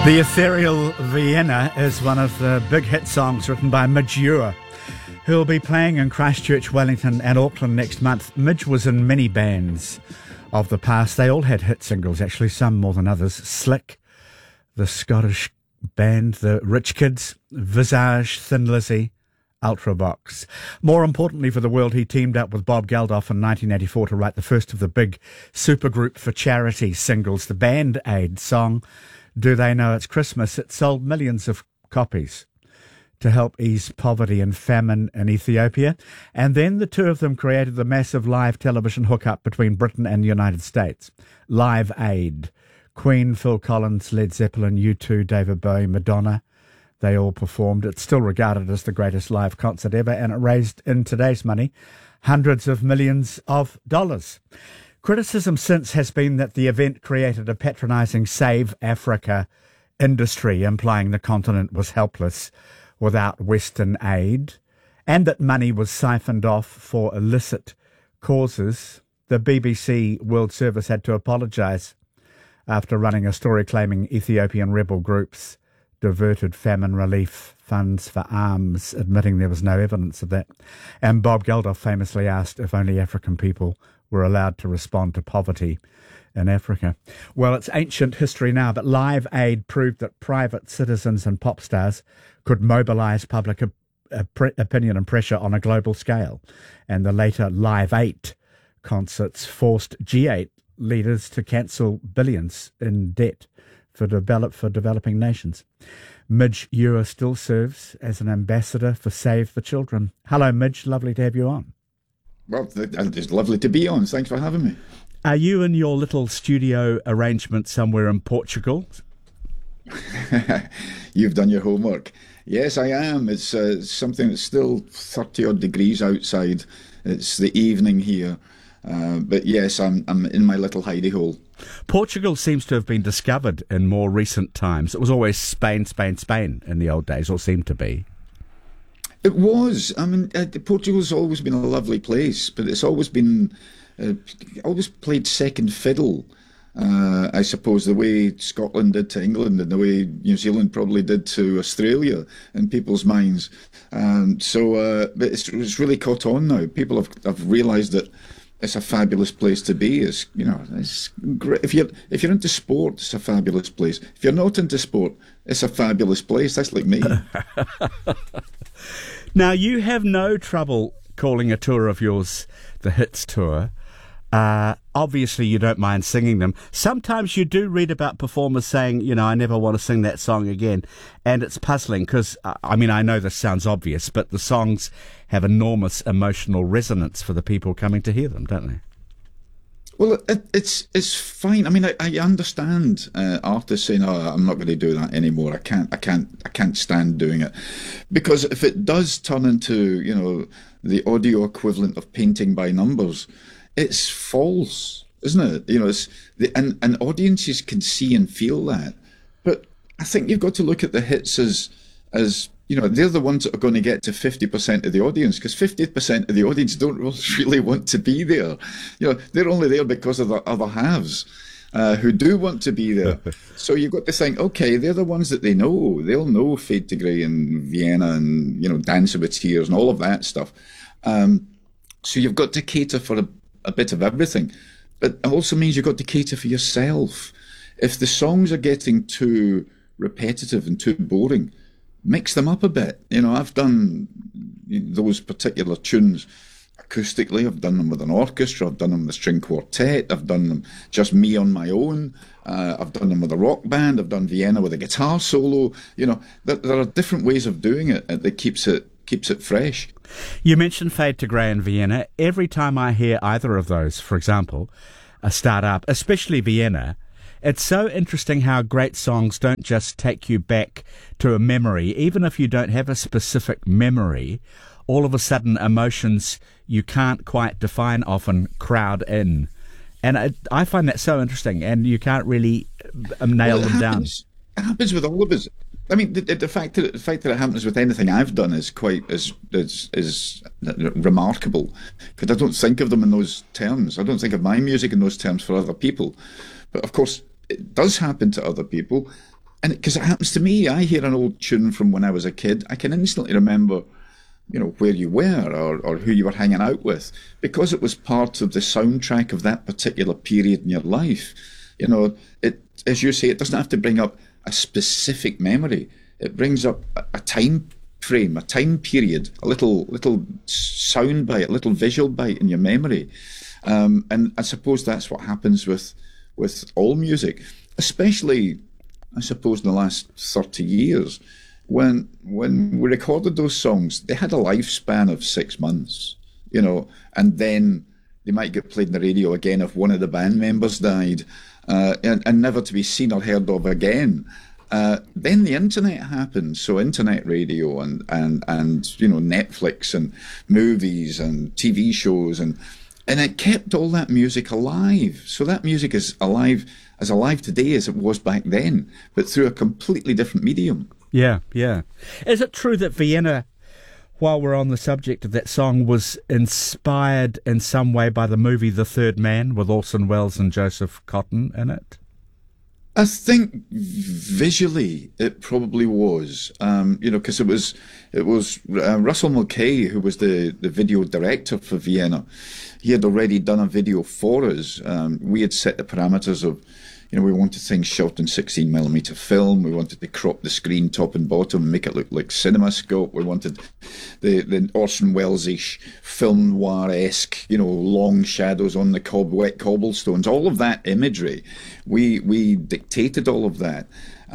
The ethereal Vienna is one of the big hit songs written by Midge Ure, who'll be playing in Christchurch, Wellington and Auckland next month. Midge was in many bands of the past. They all had hit singles, actually, some more than others. Slick, the Scottish band, the Rich Kids, Visage, Thin Lizzy, Ultravox. More importantly for the world, he teamed up with Bob Geldof in 1984 to write the first of the big supergroup for charity singles, the Band Aid song, Do They Know It's Christmas? It sold millions of copies to help ease poverty and famine in Ethiopia. And then the two of them created the massive live television hookup between Britain and the United States. Live Aid. Queen, Phil Collins, Led Zeppelin, U2, David Bowie, Madonna. They all performed. It's still regarded as the greatest live concert ever, and it raised, in today's money, hundreds of millions of dollars. Criticism since has been that the event created a patronising Save Africa industry, implying the continent was helpless without Western aid, and that money was siphoned off for illicit causes. The BBC World Service had to apologise after running a story claiming Ethiopian rebel groups diverted famine relief funds for arms, admitting there was no evidence of that. And Bob Geldof famously asked if only African people were allowed to respond to poverty in Africa. Well, it's ancient history now, but Live Aid proved that private citizens and pop stars could mobilise public opinion and pressure on a global scale. And the later Live 8 concerts forced G8 leaders to cancel billions in debt for developing nations. Midge Ure still serves as an ambassador for Save the Children. Hello, Midge. Lovely to have you on. Well, it's lovely to be on. Thanks for having me. Are you in your little studio arrangement somewhere in Portugal? You've done your homework. Yes, I am. It's something that's still 30-odd degrees outside. It's the evening here. But yes, I'm in my little hidey hole. Portugal seems to have been discovered in more recent times. It was always Spain, Spain, Spain in the old days, or seemed to be. It was. I mean, Portugal's always been a lovely place, but it's always been, always played second fiddle, I suppose, the way Scotland did to England and the way New Zealand probably did to Australia in people's minds. But it's really caught on now. People have realised that it's a fabulous place to be. It's great. If you're into sport, it's a fabulous place. If you're not into sport, it's a fabulous place. That's like me. Now, you have no trouble calling a tour of yours the Hits Tour. Obviously, you don't mind singing them. Sometimes you do read about performers saying, I never want to sing that song again. And it's puzzling because, I know this sounds obvious, but the songs have enormous emotional resonance for the people coming to hear them, don't they? Well, it's fine. I mean, I understand artists saying, "Oh, I'm not going to do that anymore. I can't stand doing it," because if it does turn into the audio equivalent of painting by numbers, it's false, isn't it? And audiences can see and feel that. But I think you've got to look at the hits as they're the ones that are going to get to 50% of the audience, because 50% of the audience don't really want to be there. They're only there because of the other halves who do want to be there. So you've got to think, okay, they're the ones that they know. They'll know Fade to Grey and Vienna and Dancing with Tears and all of that stuff. So you've got to cater for a bit of everything. But it also means you've got to cater for yourself. If the songs are getting too repetitive and too boring, mix them up a bit. I've done those particular tunes acoustically. I've done them with an orchestra. I've done them with a string quartet. I've done them just me on my own. I've done them with a rock band. I've done Vienna with a guitar solo. There are different ways of doing it that keeps it fresh. You mentioned Fade to Grey and Vienna. Every time I hear either of those, for example, start up, especially Vienna, it's so interesting how great songs don't just take you back to a memory. Even if you don't have a specific memory, all of a sudden emotions you can't quite define often crowd in. And I find that so interesting, and you can't really nail them down. It happens with all of us. I mean, the fact that it happens with anything I've done is quite is remarkable, because I don't think of them in those terms. I don't think of my music in those terms for other people. But of course, it does happen to other people, and because it happens to me, I hear an old tune from when I was a kid, I can instantly remember, where you were or who you were hanging out with, because it was part of the soundtrack of that particular period in your life. It, as you say, it doesn't have to bring up a specific memory. It brings up a time frame, a time period, a little sound bite, a little visual bite in your memory. And I suppose that's what happens with all music, especially, I suppose, in the last 30 years. When we recorded those songs, they had a lifespan of 6 months, and then they might get played on the radio again if one of the band members died, and never to be seen or heard of again. Then the internet happened, so internet radio and Netflix and movies and TV shows, and it kept all that music alive. So that music is alive today as it was back then, but through a completely different medium. Yeah, yeah. Is it true that Vienna, while we're on the subject of that song, was inspired in some way by the movie The Third Man with Orson Welles and Joseph Cotten in it? I think visually it probably was, because it was Russell Mulcahy who was the video director for Vienna. He had already done a video for us. We had set the parameters of, we wanted things shot in 16mm film. We wanted to crop the screen top and bottom and make it look like CinemaScope. We wanted the Orson Welles-ish film noir-esque, long shadows on the wet cobblestones. All of that imagery, we dictated all of that.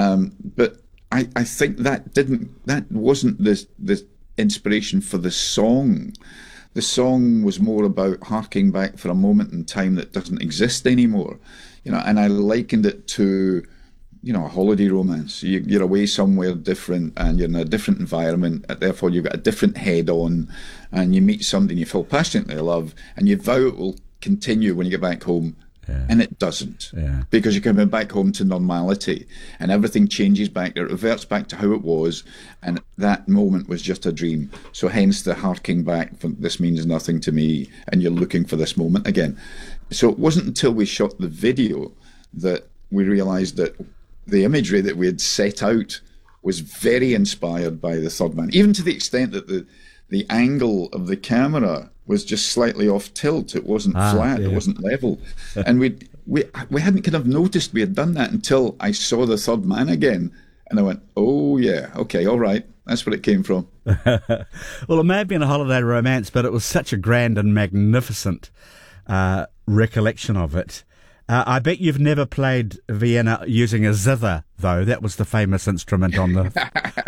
But I think that wasn't the inspiration for the song. The song was more about harking back for a moment in time that doesn't exist anymore. And I likened it to, a holiday romance. You're away somewhere different and you're in a different environment. Therefore, you've got a different head on, and you meet somebody you feel passionately love, and you vow it will continue when you get back home. Yeah. And it doesn't, because you're coming back home to normality, and everything changes back. It reverts back to how it was, and that moment was just a dream. So hence the harking back from "this means nothing to me," and you're looking for this moment again. So it wasn't until we shot the video that we realised that the imagery that we had set out was very inspired by The Third Man, even to the extent that the angle of the camera was just slightly off tilt. It wasn't flat, it wasn't level. And we hadn't kind of noticed we had done that until I saw The Third Man again, and I went, oh yeah, okay, all right, that's where it came from. Well, it may have been a holiday romance, but it was such a grand and magnificent recollection of it. I bet you've never played Vienna using a zither, though. That was the famous instrument on the...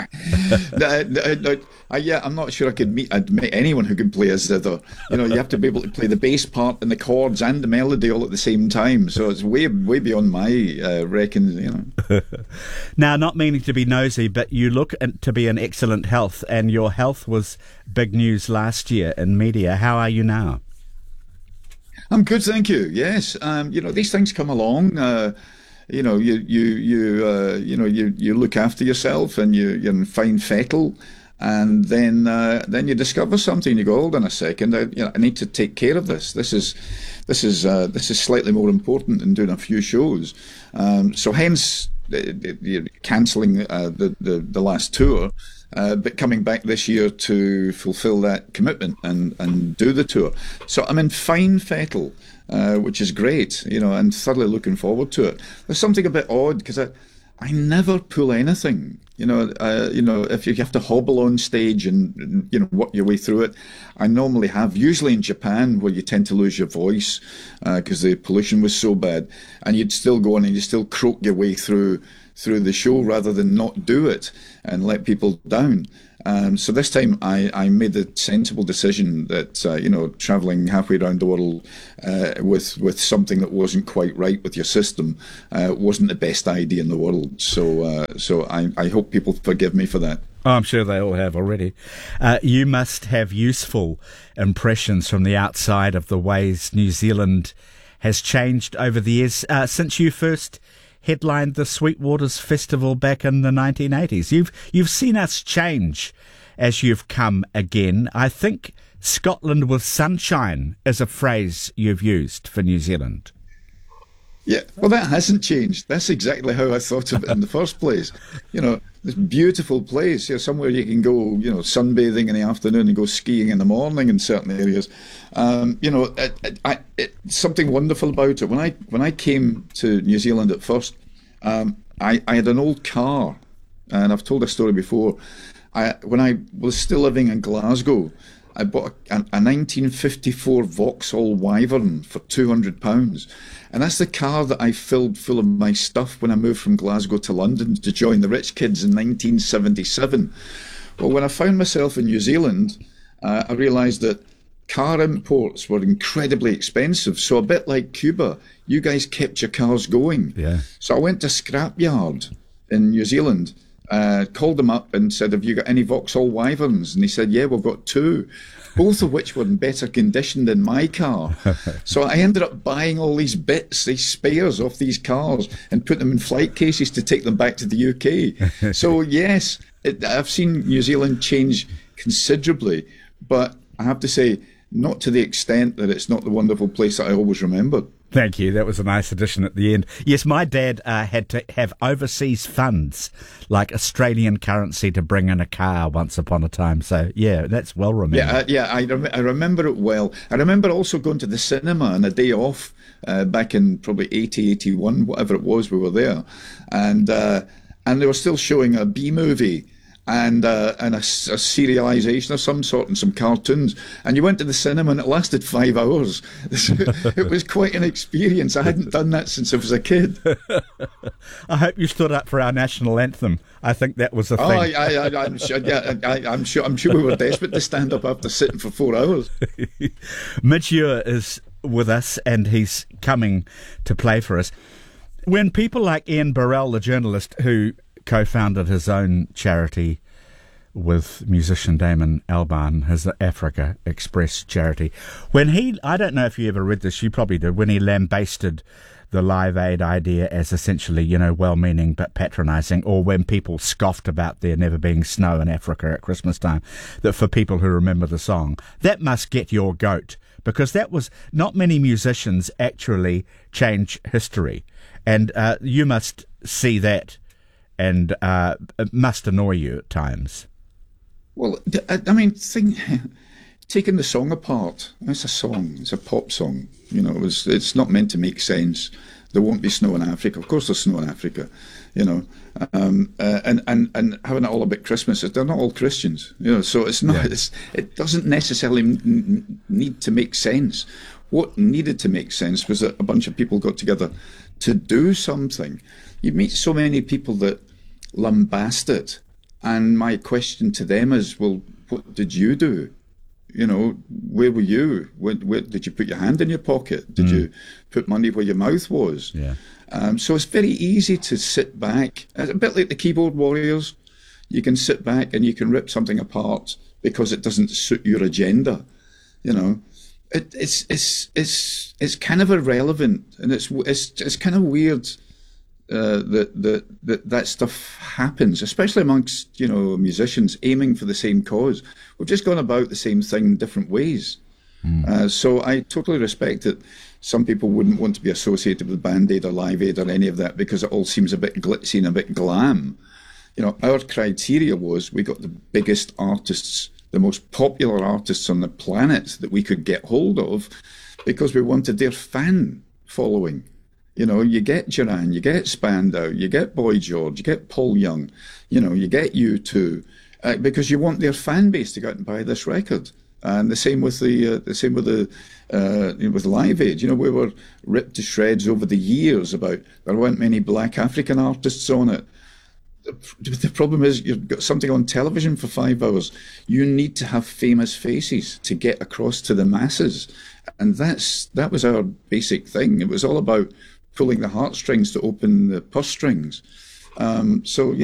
I'm not sure I'd meet anyone who can play a zither. You have to be able to play the bass part and the chords and the melody all at the same time. So it's way beyond my reckon. Now, not meaning to be nosy, but you look to be in excellent health, and your health was big news last year in media. How are you now? I'm good, thank you. Yes, these things come along. You look after yourself, and you're in fine fettle, and then you discover something. You go, hold on a second, I need to take care of this. This is slightly more important than doing a few shows. So hence cancelling the last tour. But coming back this year to fulfil that commitment and do the tour. So I'm in fine fettle, which is great, and thoroughly looking forward to it. There's something a bit odd because I never pull anything. If you have to hobble on stage and work your way through it, I normally have, usually in Japan, where you tend to lose your voice because the pollution was so bad, and you'd still go on and you still croak your way through the show rather than not do it and let people down. So this time I made the sensible decision that, travelling halfway around the world with something that wasn't quite right with your system wasn't the best idea in the world. So I hope people forgive me for that. Oh, I'm sure they all have already. You must have useful impressions from the outside of the ways New Zealand has changed over the years since you first headlined the Sweetwaters Festival back in the 1980s. You've seen us change as you've come again. I think Scotland with sunshine is a phrase you've used for New Zealand. Yeah, well, that hasn't changed. That's exactly how I thought of it in the first place. This beautiful place, somewhere you can go, sunbathing in the afternoon and go skiing in the morning in certain areas. Something wonderful about it. When I came to New Zealand at first, I had an old car, and I've told this story before. When I was still living in Glasgow, I bought a 1954 Vauxhall Wyvern for £200. And that's the car that I filled full of my stuff when I moved from Glasgow to London to join the rich kids in 1977. Well, when I found myself in New Zealand, I realised that car imports were incredibly expensive. So a bit like Cuba, you guys kept your cars going. Yeah. So I went to Scrapyard in New Zealand, called them up and said, have you got any Vauxhall Wyverns? And they said, yeah, we've got two, both of which were in better condition than my car. So I ended up buying all these bits, these spares off these cars and put them in flight cases to take them back to the UK. So yes, I've seen New Zealand change considerably, but I have to say, not to the extent that it's not the wonderful place that I always remembered. Thank you. That was a nice addition at the end. Yes, my dad had to have overseas funds, like Australian currency, to bring in a car once upon a time. So, yeah, that's well remembered. I remember it well. I remember also going to the cinema on a day off back in probably 80, 81, whatever it was, we were there. And they were still showing a B movie. And a serialization of some sort and some cartoons. And you went to the cinema and it lasted 5 hours. It was quite an experience. I hadn't done that since I was a kid. I hope you stood up for our national anthem. I think that was a thing. I'm sure. Yeah, I'm sure we were desperate to stand up after sitting for 4 hours. Midge Ure is with us and he's coming to play for us. When people like Ian Burrell, the journalist who co-founded his own charity with musician Damon Albarn, his Africa Express charity. I don't know if you ever read this, you probably did, when he lambasted the Live Aid idea as essentially, well-meaning but patronising, or when people scoffed about there never being snow in Africa at Christmas time, that for people who remember the song, that must get your goat, because that was, not many musicians actually change history, and you must see that and it must annoy you at times. Well, I mean, taking the song apart, it's a song, it's a pop song. It's not meant to make sense. There won't be snow in Africa. Of course there's snow in Africa, and having it all about Christmas, they're not all Christians, so it's not, it doesn't necessarily need to make sense. What needed to make sense was that a bunch of people got together to do something. You meet so many people that lambast it, and my question to them is, well, what did you do? Where were you? Where did you put your hand in your pocket? Did you put money where your mouth was? Yeah. So it's very easy to sit back, a bit like the keyboard warriors. You can sit back and you can rip something apart because it doesn't suit your agenda. It's kind of irrelevant, and it's kind of weird. That stuff happens, especially amongst musicians aiming for the same cause. We've just gone about the same thing in different ways. So I totally respect that some people wouldn't want to be associated with Band Aid or Live Aid or any of that because it all seems a bit glitzy and a bit glam. Our criteria was we got the biggest artists, the most popular artists on the planet that we could get hold of, because we wanted their fan following. You get Duran, you get Spandau, you get Boy George, you get Paul Young, you get U2, because you want their fan base to go out and buy this record. And the same with with Live Aid. We were ripped to shreds over the years about there weren't many black African artists on it. The problem is you've got something on television for 5 hours. You need to have famous faces to get across to the masses, and that was our basic thing. It was all about pulling the heartstrings to open the purse strings. So